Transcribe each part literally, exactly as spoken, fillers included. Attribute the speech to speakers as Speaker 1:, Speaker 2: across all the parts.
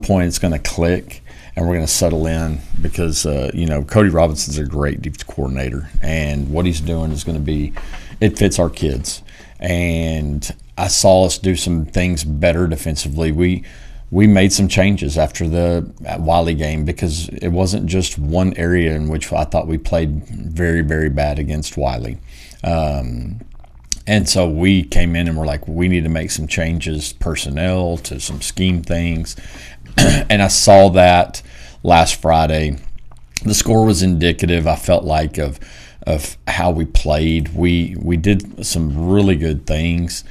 Speaker 1: point it's going to click and we're going to settle in because, uh, you know, Cody Robinson's a great defensive coordinator, and what he's doing is going to be – it fits our kids. And I saw us do some things better defensively. We we made some changes after the Wiley game because it wasn't just one area in which I thought we played very, very bad against Wiley. Um, and so we came in and we're like, we need to make some changes, personnel to some scheme things. And I saw that last Friday. The score was indicative, I felt like, of of how we played. We we did some really good things,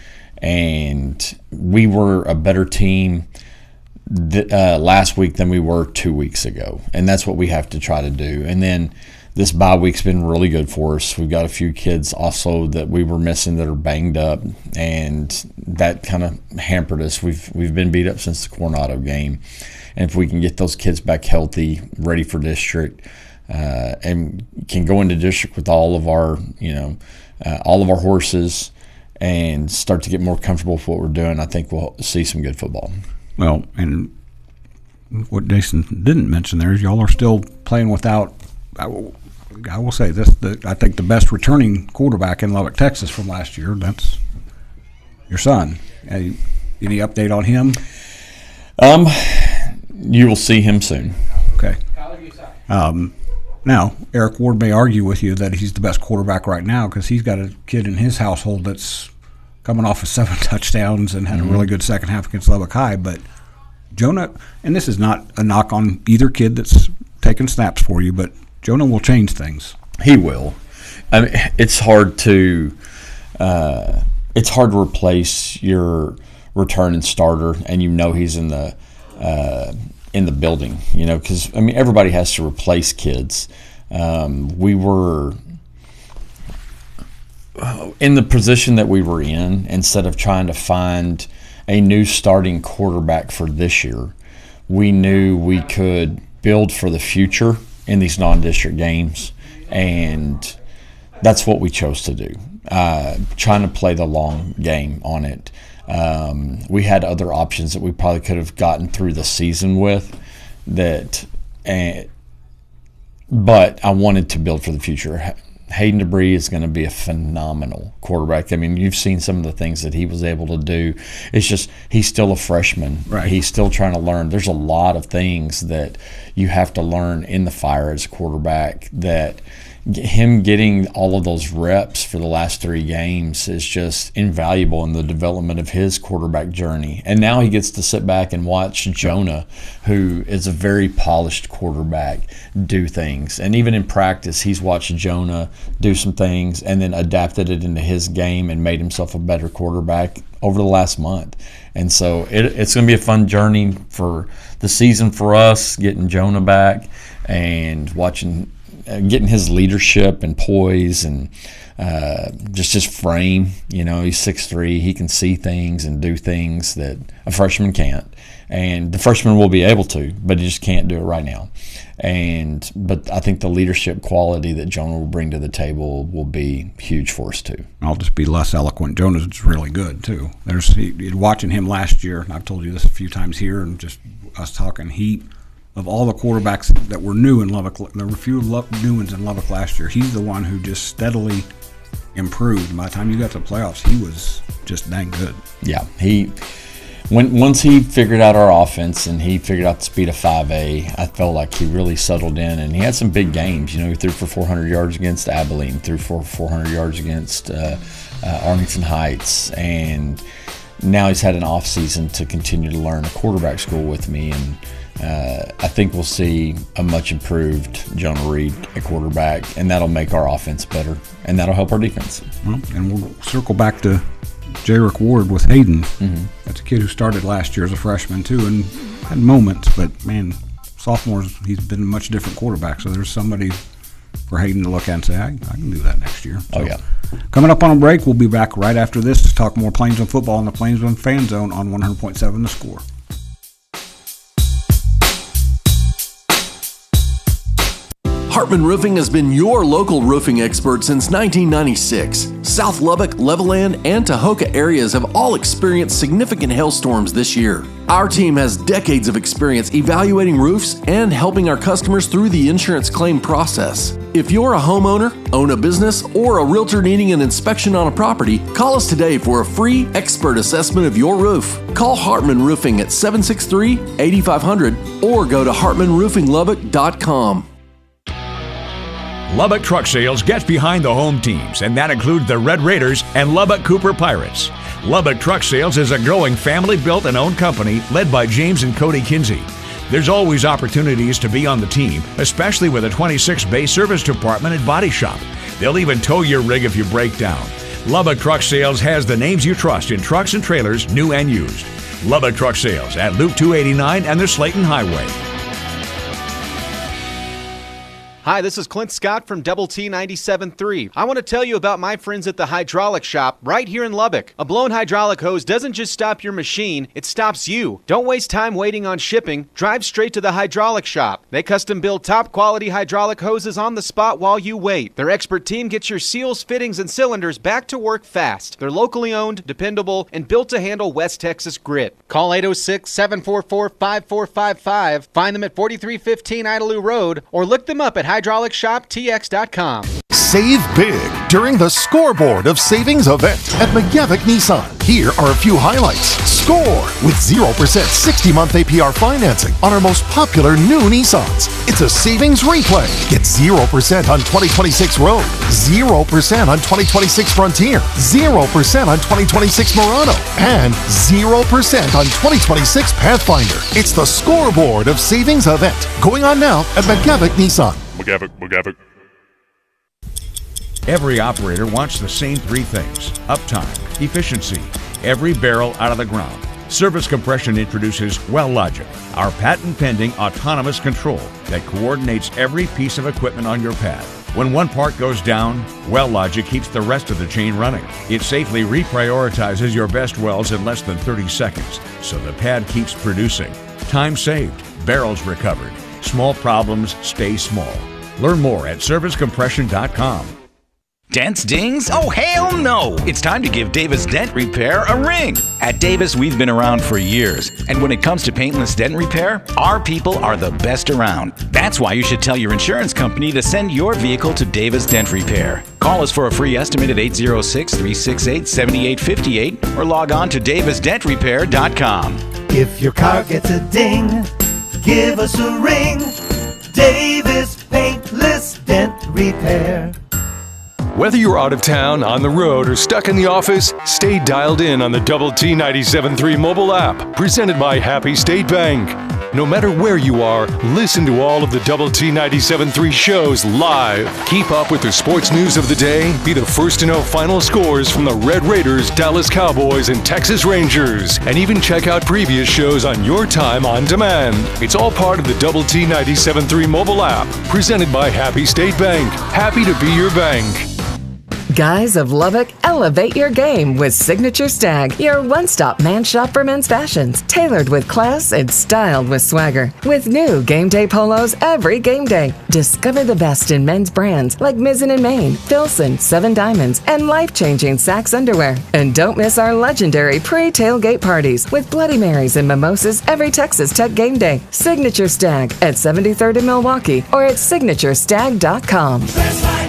Speaker 1: and we were a better team th- uh, last week than we were two weeks ago, and that's what we have to try to do. And then this bye week's been really good for us. We've got a few kids also that we were missing that are banged up, and that kind of hampered us. We've we've been beat up since the Coronado game, and if we can get those kids back healthy, ready for district, uh, and can go into district with all of our, you know, uh, all of our horses, and start to get more comfortable with what we're doing, I think we'll see some good football.
Speaker 2: Well, and what Jason didn't mention there is y'all are still playing without. I will, I will say this: the, I think the best returning quarterback in Lubbock, Texas, from last year. That's your son. Any, any update on him?
Speaker 1: Um, you will see him soon.
Speaker 2: Okay. Um, now Eric Ward may argue with you that he's the best quarterback right now because he's got a kid in his household that's coming off of seven touchdowns and had mm-hmm. a really good second half against Lubbock High. But Jonah, and this is not a knock on either kid that's taking snaps for you, but Jonah will change things.
Speaker 1: He will. I mean, it's hard to uh, it's hard to replace your returning starter, and you know he's in the uh, in the building. You know, because I mean everybody has to replace kids. Um, we were in the position that we were in. Instead of trying to find a new starting quarterback for this year, we knew we could build for the future in these non-district games, and that's what we chose to do, uh, trying to play the long game on it. Um, we had other options that we probably could have gotten through the season with, that, uh, but I wanted to build for the future. Hayden DeBree is going to be a phenomenal quarterback. I mean, you've seen some of the things that he was able to do. It's just he's still a freshman.
Speaker 2: Right.
Speaker 1: He's still trying to learn. There's a lot of things that you have to learn in the fire as a quarterback, that him getting all of those reps for the last three games is just invaluable in the development of his quarterback journey. And now he gets to sit back and watch Jonah, who is a very polished quarterback, do things. And even in practice, he's watched Jonah do some things and then adapted it into his game and made himself a better quarterback over the last month. And so it, it's going to be a fun journey for the season for us, getting Jonah back and watching – getting his leadership and poise and uh, just his frame. You know, he's six three. He can see things and do things that a freshman can't. And the freshman will be able to, but he just can't do it right now. And but I think the leadership quality that Jonah will bring to the table will be huge for us too.
Speaker 2: I'll just be less eloquent. Jonah's really good too. There's he, watching him last year, and I've told you this a few times here, and just us talking, he – of all the quarterbacks that were new in Lubbock, there were a few new ones in Lubbock last year. He's the one who just steadily improved. By the time you got to the playoffs, he was just dang good.
Speaker 1: Yeah, he when once he figured out our offense and he figured out the speed of five A, I felt like he really settled in, and he had some big games. You know, he threw for four hundred yards against Abilene, threw for four hundred yards against uh, uh, Arlington Heights, and now he's had an off season to continue to learn a quarterback school with me, and Uh, I think we'll see a much improved Jonah Reed at quarterback, and that'll make our offense better, and that'll help our defense.
Speaker 2: Well, and we'll circle back to J-Rick Ward with Hayden.
Speaker 1: Mm-hmm.
Speaker 2: That's a kid who started last year as a freshman too, and had moments, but man, sophomores, he's been a much different quarterback, so there's somebody for Hayden to look at and say, I, I can do that next year. So,
Speaker 1: oh, yeah.
Speaker 2: Coming up on a break, we'll be back right after this to talk more Plainsville football on the Plainsville Fan Zone on one hundred point seven The Score.
Speaker 3: Hartman Roofing has been your local roofing expert since nineteen ninety-six. South Lubbock, Levelland, and Tahoka areas have all experienced significant hailstorms this year. Our team has decades of experience evaluating roofs and helping our customers through the insurance claim process. If you're a homeowner, own a business, or a realtor needing an inspection on a property, call us today for a free expert assessment of your roof. Call Hartman Roofing at seven six three, eight five zero zero or go to hartman roofing lubbock dot com.
Speaker 4: Lubbock Truck Sales gets behind the home teams, and that includes the Red Raiders and Lubbock Cooper Pirates. Lubbock Truck Sales is a growing family-built and owned company led by James and Cody Kinsey. There's always opportunities to be on the team, especially with a twenty-six bay service department and body shop. They'll even tow your rig if you break down. Lubbock Truck Sales has the names you trust in trucks and trailers, new and used. Lubbock Truck Sales at Loop two eighty-nine and the Slayton Highway.
Speaker 5: Hi, this is Clint Scott from Double T ninety-seven point three. I want to tell you about my friends at the Hydraulic Shop right here in Lubbock. A blown hydraulic hose doesn't just stop your machine, it stops you. Don't waste time waiting on shipping. Drive straight to the Hydraulic Shop. They custom build top quality hydraulic hoses on the spot while you wait. Their expert team gets your seals, fittings, and cylinders back to work fast. They're locally owned, dependable, and built to handle West Texas grit. Call eight oh six, seven four four, five four five five. Find them at forty-three fifteen Idalou Road or look them up at hydraulic shop t x dot com.
Speaker 6: Save big during the Scoreboard of Savings event at McGavick Nissan. Here are a few highlights. Score with zero percent sixty month A P R financing on our most popular new Nissans. It's a savings replay. Get zero percent on twenty twenty-six Rogue, zero percent on twenty twenty-six Frontier, zero percent on twenty twenty-six Murano, and zero percent on twenty twenty-six Pathfinder. It's the Scoreboard of Savings event going on now at McGavick Nissan.
Speaker 7: McGavick, McGavick.
Speaker 4: Every operator wants the same three things: uptime, efficiency, every barrel out of the ground. Service Compression introduces WellLogic, our patent-pending autonomous control that coordinates every piece of equipment on your pad. When one part goes down, WellLogic keeps the rest of the chain running. It safely reprioritizes your best wells in less than thirty seconds, so the pad keeps producing. Time saved, barrels recovered. Small problems stay small. Learn more at service compression dot com.
Speaker 8: Dents, dings? Oh, hell no! It's time to give Davis Dent Repair a ring. At Davis, we've been around for years, and when it comes to paintless dent repair, our people are the best around. That's why you should tell your insurance company to send your vehicle to Davis Dent Repair. Call us for a free estimate at eight oh six, three six eight, seven eight five eight or log on to davis dent repair dot com.
Speaker 9: If your car gets a ding, give us a ring. Davis Paintless Dent Repair.
Speaker 10: Whether you're out of town, on the road, or stuck in the office, stay dialed in on the Double T ninety-seven point three mobile app, presented by Happy State Bank. No matter where you are, listen to all of the Double T ninety-seven point three shows live. Keep up with the sports news of the day, be the first to know final scores from the Red Raiders, Dallas Cowboys, and Texas Rangers, and even check out previous shows on your time on demand. It's all part of the Double T ninety-seven point three mobile app, presented by Happy State Bank. Happy to be your bank.
Speaker 11: Guys of Lubbock, elevate your game with Signature Stag, your one-stop man shop for men's fashions, tailored with class and styled with swagger. With new game day polos every game day. Discover the best in men's brands like Mizzen and Main, Filson, Seven Diamonds, and life-changing Saks underwear. And don't miss our legendary pre-tailgate parties with Bloody Marys and mimosas every Texas Tech game day. Signature Stag at seventy-third in Milwaukee or at signature stag dot com.
Speaker 9: Dress like